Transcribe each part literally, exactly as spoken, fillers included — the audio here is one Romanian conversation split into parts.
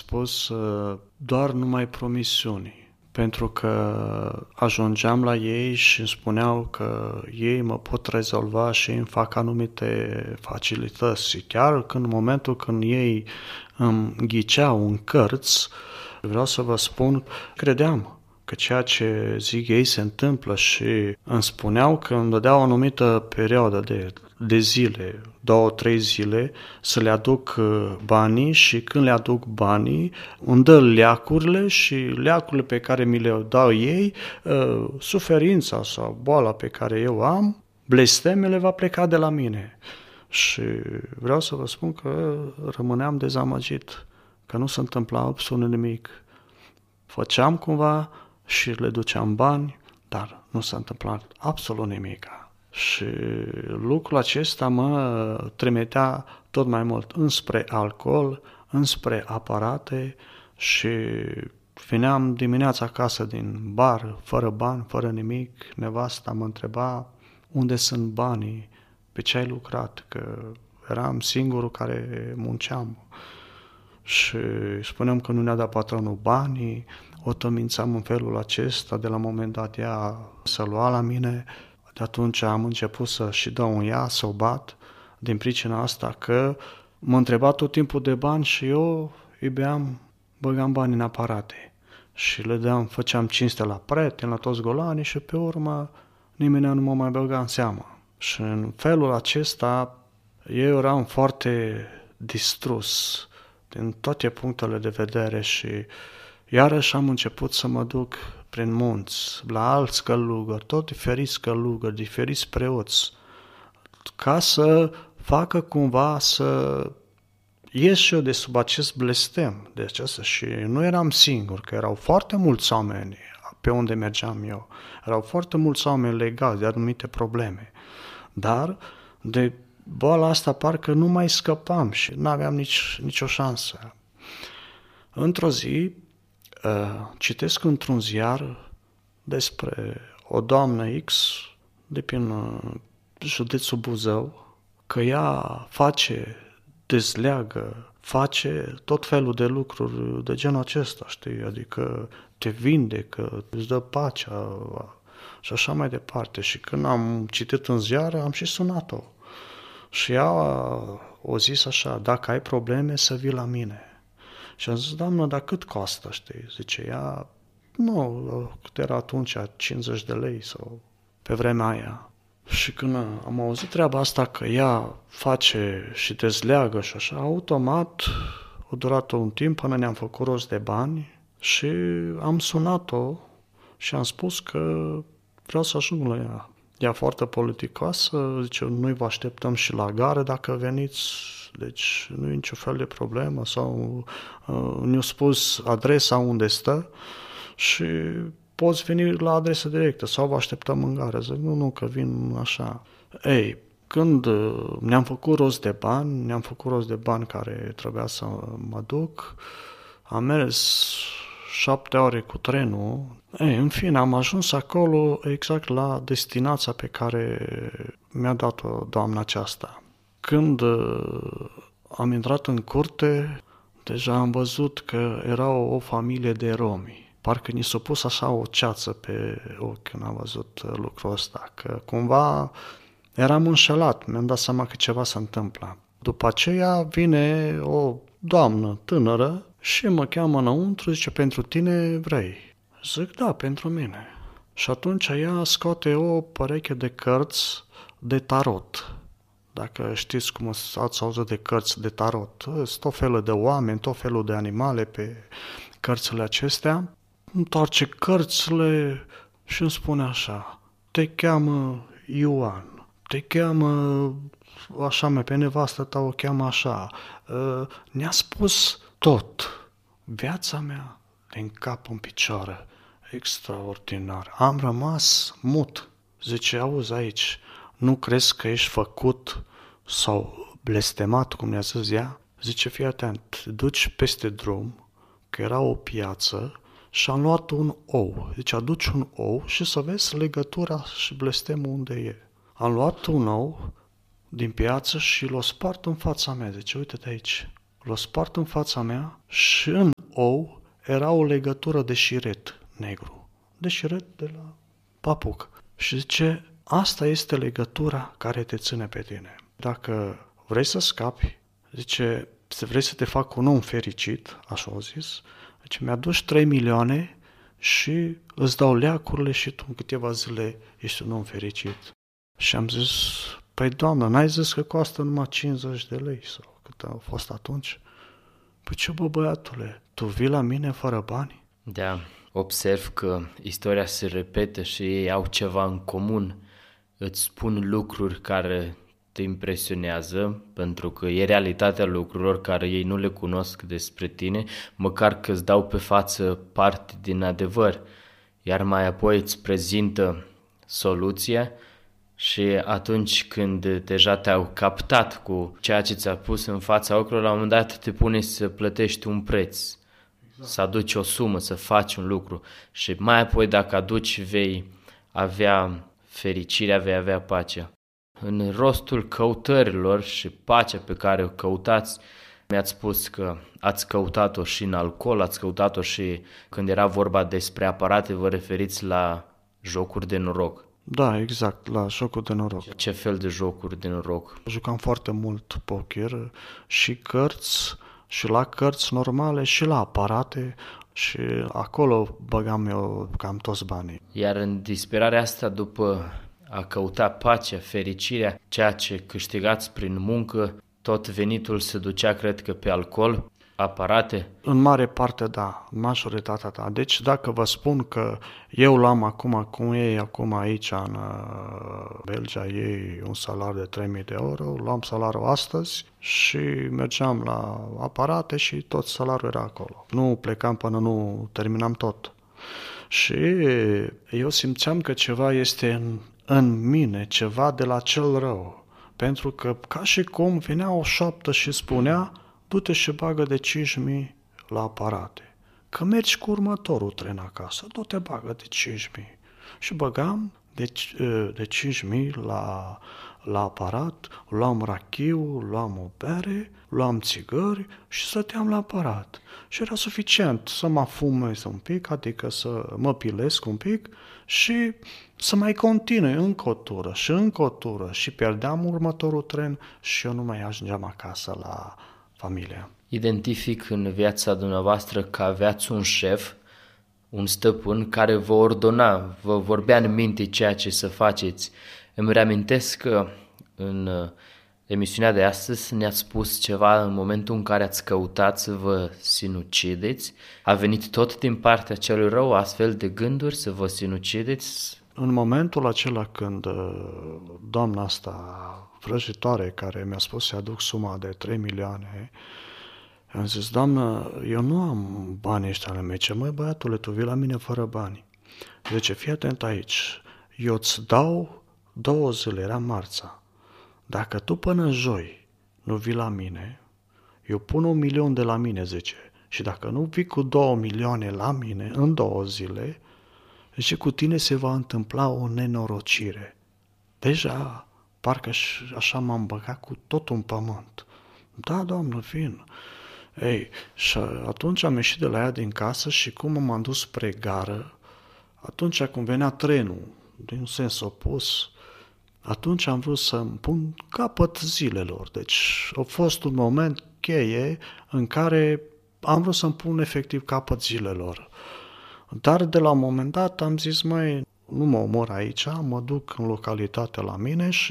spus doar numai promisiuni. Pentru că ajungeam la ei și îmi spuneau că ei mă pot rezolva și îmi fac anumite facilități. Și chiar când, în momentul când ei îmi ghiceau în cărți, vreau să vă spun, credeam că ceea ce zic ei se întâmplă și îmi spuneau că îmi dădeau o anumită perioadă de, de zile, două, trei zile, să le aduc banii și când le aduc banii, îmi dă leacurile și leacurile pe care mi le dau ei, suferința sau boala pe care eu am, blestemele va pleca de la mine. Și vreau să vă spun că rămâneam dezamăgit, că nu se întâmpla absolut nimic. Făceam cumva și le duceam bani, dar nu s-a întâmplat absolut nimic. Și lucrul acesta mă trimitea tot mai mult înspre alcool, înspre aparate și veneam dimineața acasă din bar, fără bani, fără nimic. Nevasta mă întreba unde sunt banii, pe ce ai lucrat, că eram singurul care munceam. Și spuneam că nu ne-a dat patronul banii, o tămințam în felul acesta, de la un moment dat ea să lua la mine, de atunci am început să și dau un ea, să o bat, din pricina asta că mă întreba tot timpul de bani și eu îi beam, băgam bani în aparate și le deam, făceam cinste la prieteni, la toți golanii și pe urmă nimeni nu mă mai băga în seamă. Și în felul acesta eu eram foarte distrus din toate punctele de vedere și iarăși am început să mă duc prin munți, la alți călugări, tot diferiți călugări, diferiți preoți, ca să facă cumva să ies și eu de sub acest blestem, de acesta. Și nu eram singur, că erau foarte mulți oameni pe unde mergeam eu, erau foarte mulți oameni legați de anumite probleme, dar de boala asta parcă nu mai scăpam și nu aveam nici, nicio șansă. Într-o zi, citesc într-un ziar despre o doamnă X de prin județul Buzău, că ea face, dezleagă, face tot felul de lucruri de genul acesta, știi? Adică te vindecă, îți dă pacea și așa mai departe. Și când am citit în ziar, am și sunat-o. Și ea o zis așa, dacă ai probleme, să vii la mine. Și am zis, doamnă, dar cât costă, știi? Zice ea, nu, cât era atunci, cincizeci de lei sau pe vremea aia. Și când am auzit treaba asta, că ea face și dezleagă și așa, automat a durat un timp până ne-am făcut rost de bani și am sunat-o și am spus că vreau să ajung la ea. Ea foarte politicoasă, zice, noi vă așteptăm și la gară dacă veniți, deci nu e niciun fel de problemă. Sau uh, ne-a spus adresa unde stă și poți veni la adresă directă sau vă așteptăm în gară. Zic, nu, nu, că vin așa. Ei, când ne-am făcut rost de bani, ne-am făcut rost de bani care trebuia să mă duc, am mers șapte ore cu trenul. Ei, în fine, am ajuns acolo exact la destinația pe care mi-a dat-o doamna aceasta. Când am intrat în curte, deja am văzut că era o, o familie de romi. Parcă ni s-a pus așa o ceață pe ochi când am văzut lucrul ăsta, că cumva eram înșelat, mi-am dat seama că ceva se întâmplă. După aceea vine o doamnă tânără și mă cheamă înăuntru, zice, pentru tine vrei? Zic, da, pentru mine. Și atunci ea scoate o pereche de cărți de tarot. Dacă știți cum ați auzit de cărți de tarot, sunt tot felul de oameni, tot felul de animale pe cărțile acestea. Întoarce cărțile și îmi spune așa, te cheamă Ioan, te cheamă așa, mai pe nevastă ta o cheamă așa. Ne-a spus tot. Viața mea din cap în picioare. Extraordinar. Am rămas mut. Zice, auzi aici, nu crezi că ești făcut sau blestemat, cum ne-a zis ea? Zice, fii atent, duci peste drum, că era o piață, și am luat un ou. Zice, aduci un ou și să vezi legătura și blestemul unde e. Am luat un ou din piață și l-o spart în fața mea. Zice, uite-te aici. l-a spart în fața mea și în ou era o legătură de șiret negru, de șiret de la papuc. Și zice, asta este legătura care te ține pe tine. Dacă vrei să scapi, zice, vrei să te fac un om fericit, așa au zis, zice, mi-aduci trei milioane și îți dau leacurile și tu în câteva zile ești un om fericit. Și am zis, păi doamnă, n-ai zis că costă numai cincizeci de lei sau cât a fost atunci? Păi ce bă, băiatule, tu vii la mine fără bani? Da, observ că istoria se repetă și ei au ceva în comun. Îți spun lucruri care te impresionează, pentru că e realitatea lucrurilor care ei nu le cunosc despre tine, măcar că îți dau pe față parte din adevăr, iar mai apoi îți prezintă soluția și atunci când deja te-au captat cu ceea ce ți-a pus în fața ochilor, la un moment dat te pune să plătești un preț, exact. Să aduci o sumă, să faci un lucru și mai apoi dacă aduci vei avea fericirea, vei avea pacea. În rostul căutărilor și pacea pe care o căutați, mi-ați spus că ați căutat-o și în alcool, ați căutat-o și când era vorba despre aparate, vă referiți la jocuri de noroc. Da, exact, la jocuri de noroc. Ce fel de jocuri de noroc? Jucam foarte mult poker și cărți, și la cărți normale, și la aparate, și acolo băgam eu cam toți banii. Iar în disperarea asta, după a căuta pacea, fericirea, ceea ce câștigați prin muncă, tot venitul se ducea, cred că, pe alcool, aparate? În mare parte, da, majoritatea, da. Deci, dacă vă spun că eu l-am acum, cum ei acum aici în Belgia, ei un salariu de trei mii de euro, luam salariul astăzi și mergeam la aparate și tot salariul era acolo. Nu plecam până nu terminam tot. Și eu simțeam că ceva este în, în mine, ceva de la cel rău. Pentru că, ca și cum venea o șoaptă și spunea, du-te și bagă de cinci mii la aparate. Că mergi cu următorul tren acasă, du-te bagă de cinci mii. Și băgam de, de cinci mii la, la aparat, luam rachiu, luam o bere, luam țigări și stăteam la aparat. Și era suficient să mă fumez un pic, adică să mă pilesc un pic și să mai continui încă o tură și încă o tură și pierdeam următorul tren și eu nu mai ajungeam acasă la familia. Identific în viața dumneavoastră că aveați un șef, un stăpân care vă ordona, vă vorbea în minte ceea ce să faceți. Îmi reamintesc că în emisiunea de astăzi ne-ați spus ceva în momentul în care ați căutat să vă sinucideți. A venit tot din partea celui rău astfel de gânduri să vă sinucideți? În momentul acela când doamna asta vrăjitoare care mi-a spus să aduc suma de trei milioane, am zis, doamnă, eu nu am banii ăștia ale mei, ce măi băiatule, tu vii la mine fără bani. Zice, fii atent aici, eu îți dau două zile, era marța. Dacă tu până joi nu vii la mine, eu pun un milion de la mine, zice, și dacă nu vii cu două milioane la mine în două zile, zice, cu tine se va întâmpla o nenorocire. Deja, parcă așa m-am băgat cu tot un pământ. Da, doamnă, vin. Ei, și atunci am ieșit de la ea din casă și cum m-am dus spre gară, atunci când venea trenul, din sens opus, atunci am vrut să-mi pun capăt zilelor. Deci a fost un moment cheie în care am vrut să-mi pun efectiv capăt zilelor. Dar de la un moment dat am zis, măi, nu mă omor aici, mă duc în localitate la mine și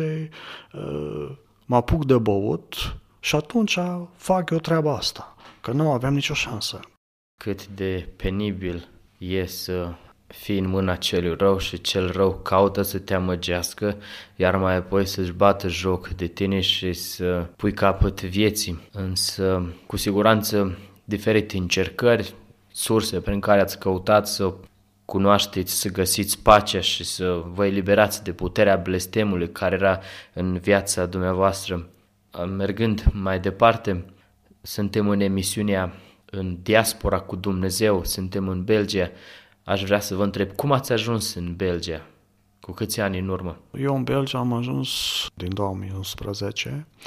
uh, mă apuc de băut și atunci fac eu treaba asta, că nu aveam nicio șansă. Cât de penibil e să fii în mâna celui rău și cel rău caută să te amăgească, iar mai apoi să-și bată joc de tine și să pui capăt vieții. Însă, cu siguranță, diferite încercări, surse prin care ați căutat să cunoașteți, să găsiți pacea și să vă eliberați de puterea blestemului care era în viața dumneavoastră. Mergând mai departe, suntem în emisiunea În diaspora cu Dumnezeu, suntem în Belgia. Aș vrea să vă întreb, cum ați ajuns în Belgia? Cu câți ani în urmă? Eu în Belgia am ajuns din două mii unsprezece.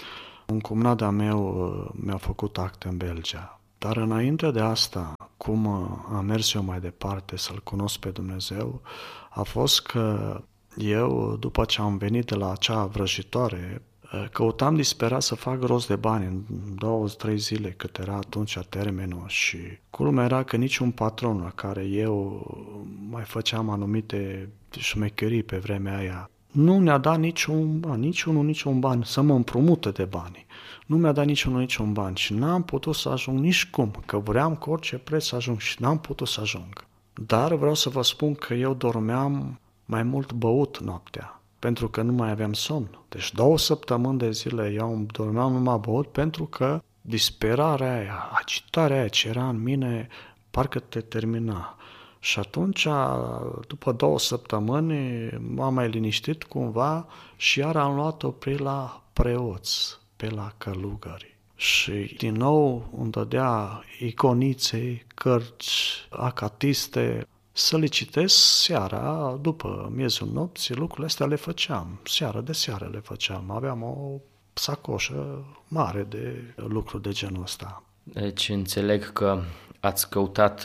Un cumnat de-a meu mi-a făcut acte în Belgia. Dar înainte de asta, cum am mers eu mai departe să-L cunosc pe Dumnezeu, a fost că eu, după ce am venit de la acea vrăjitoare, căutam disperat să fac rost de bani în două, trei zile, cât era atunci termenul, și culmea era că niciun patron la care eu mai făceam anumite șmecherii pe vremea aia nu ne-a dat niciun ban, niciunul, niciun ban, să mă împrumute de bani. Nu mi-a dat niciunul, niciun ban și n-am putut să ajung nici cum, că vreau cu orice preț să ajung și n-am putut să ajung. Dar vreau să vă spun că eu dormeam mai mult băut noaptea, pentru că nu mai aveam somn. Deci două săptămâni de zile eu dormeam numai băut pentru că disperarea aia, agitarea aia ce era în mine, parcă te termina. Și atunci, după două săptămâni, m-am mai liniștit cumva și iar am luat-o pe la preoți, pe la călugări. Și din nou îmi dădea iconițe, cărți, acatiste, să le citesc seara, după miezul nopții, lucrurile astea le făceam. Seara de seară le făceam. Aveam o sacoșă mare de lucruri de genul ăsta. Deci înțeleg că ați căutat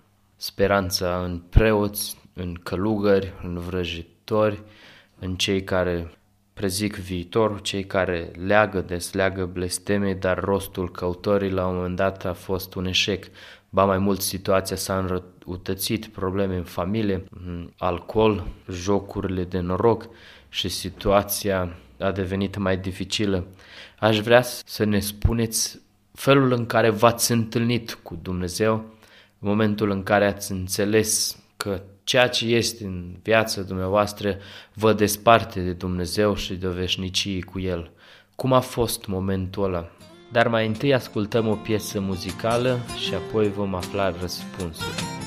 speranța în preoți, în călugări, în vrăjitori, în cei care prezic viitor, cei care leagă, desleagă blesteme, dar rostul căutării la un moment dat a fost un eșec. Ba mai mult, situația s-a înrăutățit, probleme în familie, alcool, jocurile de noroc și situația a devenit mai dificilă. Aș vrea să ne spuneți felul în care v-ați întâlnit cu Dumnezeu, în momentul în care ați înțeles că ceea ce este în viața dumneavoastră vă desparte de Dumnezeu și de o veșnicie cu El. Cum a fost momentul ăla? Dar mai întâi ascultăm o piesă muzicală și apoi vom afla răspunsul.